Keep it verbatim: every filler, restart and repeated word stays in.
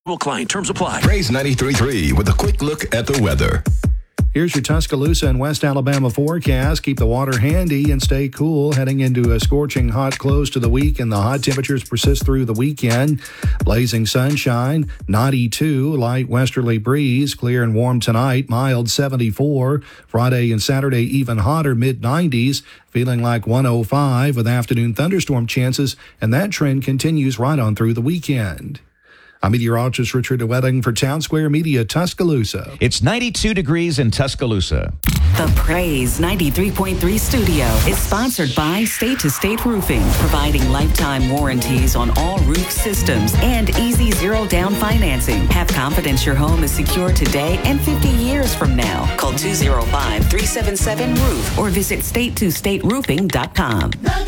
Client terms apply. Praise ninety-three point three with a quick look at the weather. Here's your Tuscaloosa and West Alabama forecast. Keep the water handy and stay cool heading into a scorching hot close to the week, and the hot temperatures persist through the weekend. Blazing sunshine, ninety-two, light westerly breeze, clear and warm tonight, mild seventy-four. Friday and Saturday even hotter, mid nineties, feeling like one oh five with afternoon thunderstorm chances, and that trend continues right on through the weekend. I'm meteorologist Richard DeWetting for Town Square Media, Tuscaloosa. It's ninety-two degrees in Tuscaloosa. The Praise ninety-three point three studio is sponsored by State to State Roofing, providing lifetime warranties on all roof systems and easy zero down financing. Have confidence your home is secure today and fifty years from now. Call two oh five, three seven seven, roof or visit state to state roofing dot com.